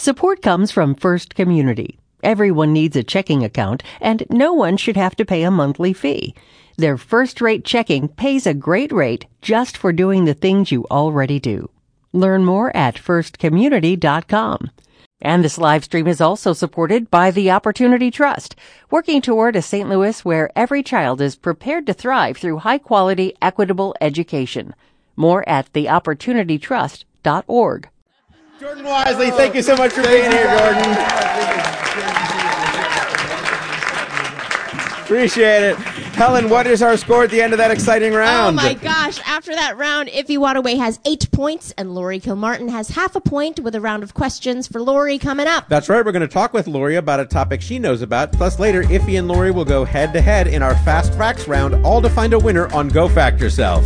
Support comes from First Community. Everyone needs a checking account, and no one should have to pay a monthly fee. Their first-rate checking pays a great rate just for doing the things you already do. Learn more at firstcommunity.com. And this live stream is also supported by the Opportunity Trust, working toward a St. Louis where every child is prepared to thrive through high-quality, equitable education. More at theopportunitytrust.org. Jordan Wisely, thank you so much for being here, Jordan. Appreciate it. Helen, what is our score at the end of that exciting round? Oh my gosh, after that round, Iffy Wadaway has 8 points and Lori Kilmartin has half a point with a round of questions for Lori coming up. That's right, we're going to talk with Lori about a topic she knows about. Plus later, Iffy and Lori will go head to head in our Fast Facts round, all to find a winner on Go Fact Yourself.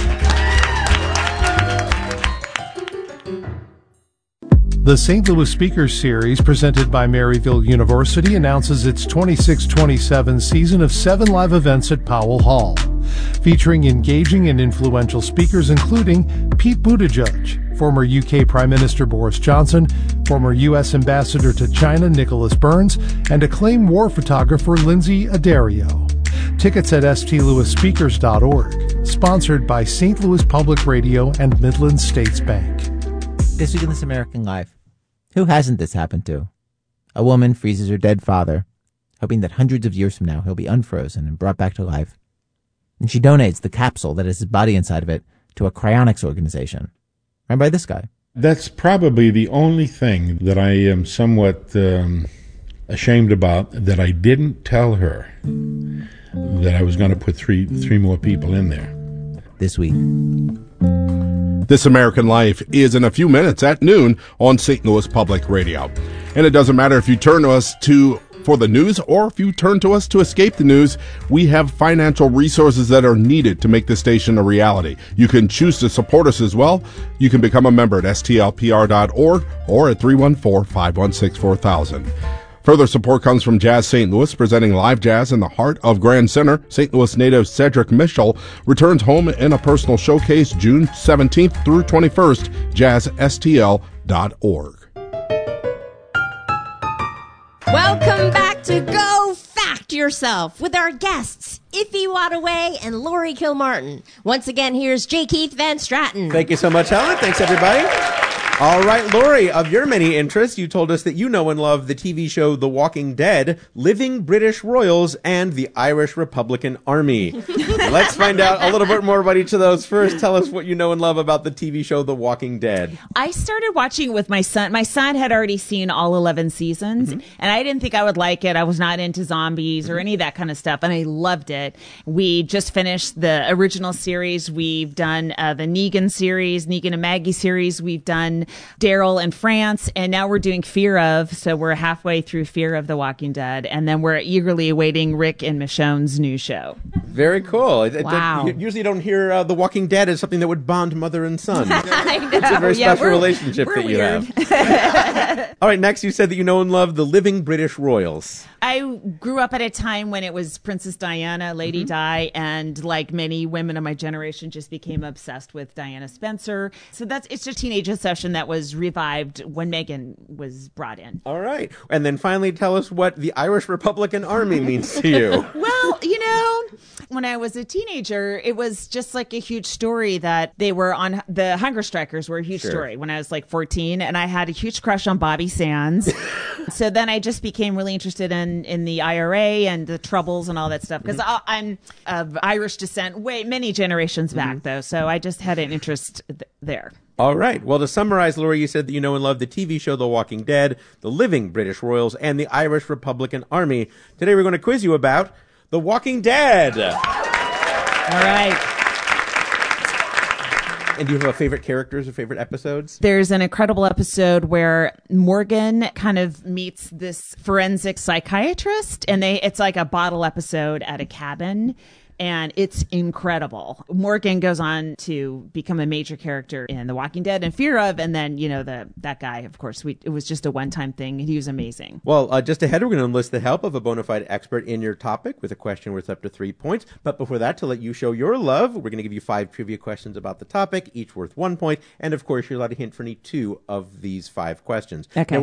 The St. Louis Speakers Series, presented by Maryville University, announces its 26-27 season of 7 live events at Powell Hall, featuring engaging and influential speakers including Pete Buttigieg, former UK Prime Minister Boris Johnson, former U.S. Ambassador to China Nicholas Burns, and acclaimed war photographer Lindsay Addario. Tickets at stlouisspeakers.org. Sponsored by St. Louis Public Radio and Midland States Bank. This week in This American Life, who hasn't this happened to? A woman freezes her dead father, hoping that hundreds of years from now he'll be unfrozen and brought back to life. And she donates the capsule that has his body inside of it to a cryonics organization, run by this guy. That's probably the only thing that I am somewhat ashamed about, that I didn't tell her that I was going to put three more people in there. This week. This American Life is in a few minutes at noon on St. Louis Public Radio. And it doesn't matter if you turn to us for the news or if you turn to us to escape the news, we have financial resources that are needed to make this station a reality. You can choose to support us as well. You can become a member at stlpr.org or at 314-516-4000. Further support comes from Jazz St. Louis, presenting live jazz in the heart of Grand Center. St. Louis native Cedric Mitchell returns home in a personal showcase June 17th through 21st, jazzstl.org. Welcome back to Go Fact Yourself with our guests, Iffy Wadaway and Lori Kilmartin. Once again, here's J. Keith Van Stratton. Thank you so much, Helen. Thanks, everybody. All right, Lori, of your many interests, you told us that you know and love the TV show The Walking Dead, Living British Royals, and the Irish Republican Army. Let's find out a little bit more about each of those. First, tell us what you know and love about the TV show The Walking Dead. I started watching with my son. My son had already seen all 11 seasons, and I didn't think I would like it. I was not into zombies or any of that kind of stuff, and I loved it. We just finished the original series. We've done the Negan series, Negan and Maggie series. We've done Daryl in France, and now we're doing Fear of, so we're halfway through Fear of the Walking Dead, and then we're eagerly awaiting Rick and Michonne's new show. Very cool. Wow. You usually don't hear The Walking Dead as something that would bond mother and son. I know. It's a very special relationship that you have. All right, next you said that you know and love the Living British Royals. I grew up at a time when it was Princess Diana, Lady Di, and like many women of my generation just became obsessed with Diana Spencer. So it's a teenage obsession that was revived when Meghan was brought in. All right. And then finally tell us what the Irish Republican Army means to you. Well, when I was a teenager, it was just like a huge story that they were on. The Hunger Strikers were a huge story when I was like 14, and I had a huge crush on Bobby Sands. So then I just became really interested in the IRA and the Troubles and all that stuff, because I'm of Irish descent many generations back, though. So I just had an interest there. All right. Well, to summarize, Lori, you said that you know and love the TV show The Walking Dead, the Living British Royals, and the Irish Republican Army. Today we're going to quiz you about The Walking Dead. All right. And do you have favorite characters or favorite episodes? There's an incredible episode where Morgan kind of meets this forensic psychiatrist, and it's like a bottle episode at a cabin. And it's incredible. Morgan goes on to become a major character in The Walking Dead and Fear of, and then, that guy, of course, it was just a one-time thing, and he was amazing. Well, just ahead, we're going to enlist the help of a bona fide expert in your topic with a question worth up to 3 points. But before that, to let you show your love, we're going to give you 5 trivia questions about the topic, each worth 1 point. And, of course, you're allowed to hint for any 2 of these 5 questions. Okay. Now,